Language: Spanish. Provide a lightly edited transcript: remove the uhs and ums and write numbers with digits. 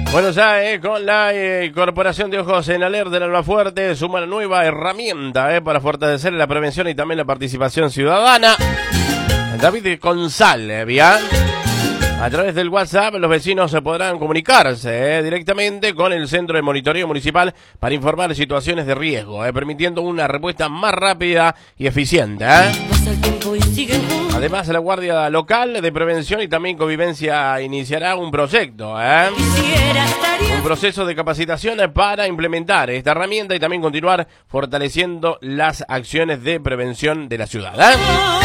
Bueno, ya con la Corporación de Ojos en Alerta del Almafuerte suma una nueva herramienta para fortalecer la prevención y también la participación ciudadana. David González, ¿ya? A través del WhatsApp los vecinos se podrán comunicarse directamente con el Centro de Monitoreo Municipal para informar situaciones de riesgo, permitiendo una respuesta más rápida y eficiente. Además, la Guardia Local de Prevención y también Convivencia iniciará un proyecto, un proceso de capacitación para implementar esta herramienta y también continuar fortaleciendo las acciones de prevención de la ciudad.